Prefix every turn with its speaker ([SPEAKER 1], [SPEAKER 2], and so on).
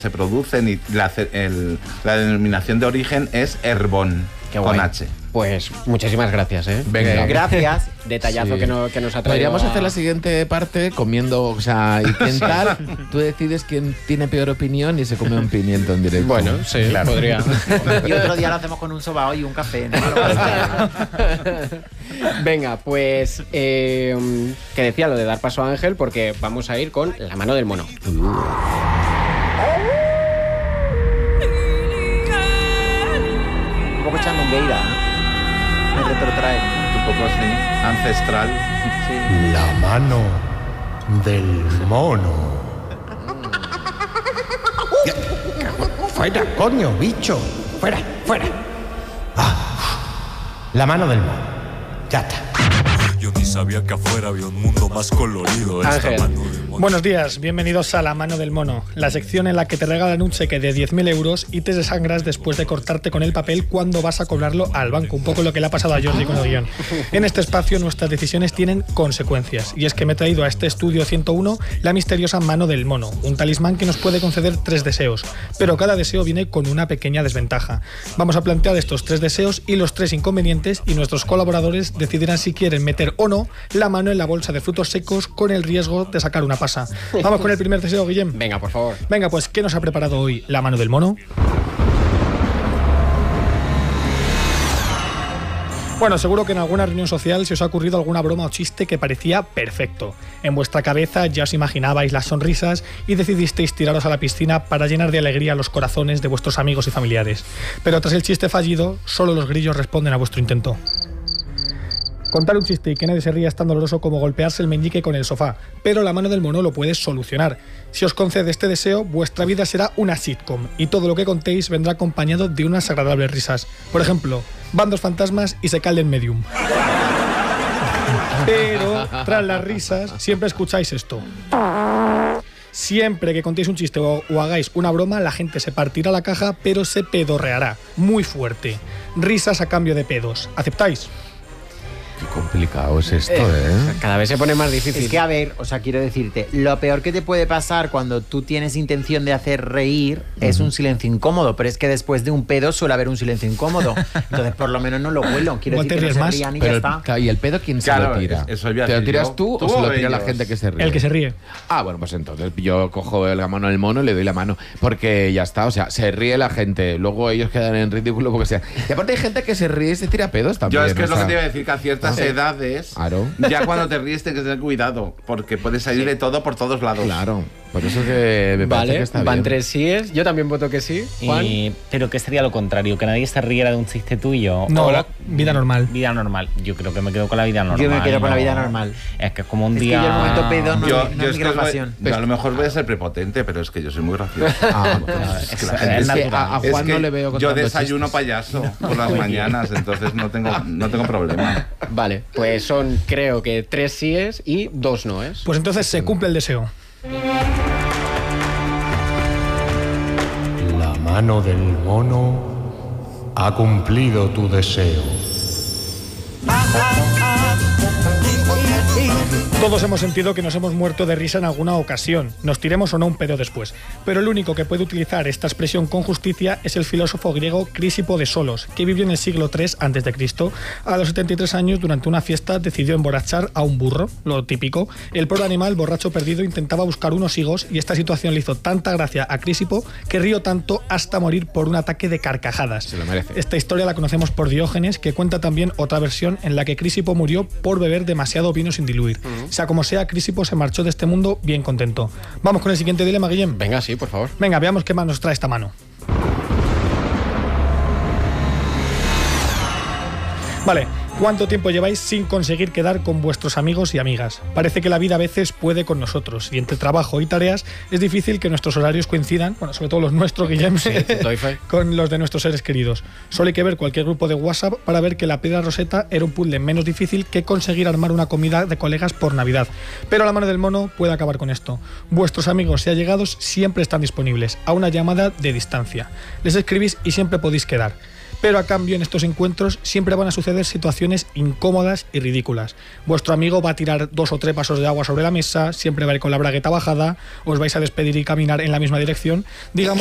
[SPEAKER 1] se producen y la denominación de origen es Herbón, con H.
[SPEAKER 2] Pues muchísimas gracias, ¿eh?
[SPEAKER 3] Venga.
[SPEAKER 2] Gracias. Detallazo que nos ha traído.
[SPEAKER 3] Podríamos hacer la siguiente parte comiendo, o sea, y quién tal. Tú decides quién tiene peor opinión y se come un pimiento en directo.
[SPEAKER 2] Bueno, sí, claro. Podría.
[SPEAKER 4] Y otro día lo hacemos con un sobao y un café, ¿no?
[SPEAKER 2] Venga, pues que decía lo de dar paso a Ángel, porque vamos a ir con la mano del mono.
[SPEAKER 4] Un poco chandongueira, ¿no? Me retrotrae.
[SPEAKER 1] Un poco así, ancestral.
[SPEAKER 4] Sí.
[SPEAKER 5] La mano del mono. Fuera, coño, bicho. Fuera, fuera. La mano del mono. Ya está.
[SPEAKER 6] Yo ni sabía que afuera había un mundo más colorido.
[SPEAKER 2] Ángel.
[SPEAKER 7] Buenos días, bienvenidos a La Mano del Mono, la sección en la que te regalan un cheque de 10.000 euros y te desangras después de cortarte con el papel cuando vas a cobrarlo al banco. Un poco lo que le ha pasado a Jordi con el guión. En este espacio nuestras decisiones tienen consecuencias, y es que me he traído a este estudio 101 la misteriosa Mano del Mono, un talismán que nos puede conceder 3 deseos, pero cada deseo viene con una pequeña desventaja. Vamos a plantear estos 3 deseos y los 3 inconvenientes, y nuestros colaboradores decidirán si quieren meter o no la mano en la bolsa de frutos secos con el riesgo de sacar una pasa. Vamos con el primer deseo, Guillem.
[SPEAKER 2] Venga, por favor.
[SPEAKER 7] Venga, pues, ¿qué nos ha preparado hoy la mano del mono? Bueno, seguro que en alguna reunión social se os ha ocurrido alguna broma o chiste que parecía perfecto. En vuestra cabeza ya os imaginabais las sonrisas y decidisteis tiraros a la piscina para llenar de alegría los corazones de vuestros amigos y familiares. Pero tras el chiste fallido, solo los grillos responden a vuestro intento. Contar un chiste y que nadie se ría es tan doloroso como golpearse el meñique con el sofá, pero la mano del mono lo puede solucionar. Si os concede este deseo, vuestra vida será una sitcom y todo lo que contéis vendrá acompañado de unas agradables risas. Por ejemplo, van 2 fantasmas y se cae el medium. Pero tras las risas siempre escucháis esto. Siempre que contéis un chiste o hagáis una broma, la gente se partirá la caja, pero se pedorreará muy fuerte. Risas a cambio de pedos. ¿Aceptáis?
[SPEAKER 3] Qué complicado es esto, ¿eh?
[SPEAKER 2] Cada vez se pone más difícil.
[SPEAKER 4] Es que, a ver, o sea, quiero decirte, lo peor que te puede pasar cuando tú tienes intención de hacer reír es un silencio incómodo, pero es que después de un pedo suele haber un silencio incómodo. Entonces, por lo menos no lo huelo. Quiero decir que no se rían y ya está.
[SPEAKER 3] ¿Y el pedo quién se lo tira? ¿Te lo tiras tú o se lo tira la gente que se ríe?
[SPEAKER 7] El que se ríe.
[SPEAKER 3] Ah, bueno, pues entonces yo cojo la mano del mono y le doy la mano. Porque ya está, o sea, se ríe la gente. Luego ellos quedan en ridículo porque sea. Y aparte hay gente que se ríe y se tira pedos también.
[SPEAKER 1] Yo es que es lo que te iba a decir, que a ciertas edades,
[SPEAKER 3] claro,
[SPEAKER 1] ya cuando te ríes tienes que tener cuidado, porque puede salir de todo por todos lados.
[SPEAKER 3] Claro, por eso que me parece que está bien.
[SPEAKER 2] Van 3 síes, yo también voto que sí. Juan.
[SPEAKER 8] Pero ¿qué sería lo contrario? ¿Que nadie se riera de un chiste tuyo?
[SPEAKER 7] No,
[SPEAKER 8] ¿O
[SPEAKER 7] vida normal.
[SPEAKER 8] Vida normal. Yo creo que me quedo con la vida normal.
[SPEAKER 4] Yo me quedo con la vida normal.
[SPEAKER 8] Es que es como un
[SPEAKER 4] Es
[SPEAKER 8] día...
[SPEAKER 4] que yo el momento pedo no
[SPEAKER 1] Yo
[SPEAKER 4] es mi
[SPEAKER 1] es que
[SPEAKER 4] grabación.
[SPEAKER 1] yo a lo mejor voy a ser prepotente, pero es que yo soy muy gracioso.
[SPEAKER 8] Es que la gente
[SPEAKER 3] Es que
[SPEAKER 8] natural.
[SPEAKER 3] a Juan no le veo
[SPEAKER 1] yo
[SPEAKER 3] contando
[SPEAKER 1] desayuno
[SPEAKER 3] chistes.
[SPEAKER 1] payaso por las mañanas, entonces no tengo problema.
[SPEAKER 2] Vale, pues son, creo que 3 síes y 2 noes.
[SPEAKER 7] Pues entonces se cumple el deseo.
[SPEAKER 5] La mano del mono ha cumplido tu deseo.
[SPEAKER 7] Todos hemos sentido que nos hemos muerto de risa en alguna ocasión, nos tiremos o no un pedo después. Pero el único que puede utilizar esta expresión con justicia es el filósofo griego Crisipo de Solos, que vivió en el siglo III a.C. A los 73 años, durante una fiesta, decidió emborrachar a un burro, lo típico. El pobre animal, borracho perdido, intentaba buscar unos higos y esta situación le hizo tanta gracia a Crisipo que rió tanto hasta morir por un ataque de carcajadas.
[SPEAKER 3] Se lo merece.
[SPEAKER 7] Esta historia la conocemos por Diógenes, que cuenta también otra versión en la que Crisipo murió por beber demasiado vino sin diluir. Sea como sea, Crisipo se marchó de este mundo bien contento. Vamos con el siguiente dilema, Guillem.
[SPEAKER 2] Venga, sí, por favor.
[SPEAKER 7] Venga, veamos qué más nos trae esta mano. Vale, ¿cuánto tiempo lleváis sin conseguir quedar con vuestros amigos y amigas? Parece que la vida a veces puede con nosotros y entre trabajo y tareas es difícil que nuestros horarios coincidan, bueno, sobre todo los nuestros, Guillem, con los de nuestros seres queridos. Solo hay que ver cualquier grupo de WhatsApp para ver que la piedra roseta era un puzzle menos difícil que conseguir armar una comida de colegas por Navidad. Pero la mano del mono puede acabar con esto. Vuestros amigos y allegados siempre están disponibles, a una llamada de distancia. Les escribís y siempre podéis quedar. pero a cambio en estos encuentros siempre van a suceder situaciones incómodas y ridículas. Vuestro amigo va a tirar 2 o 3 vasos de agua sobre la mesa, siempre va a ir con la bragueta bajada, os vais a despedir y caminar en la misma dirección. Digamos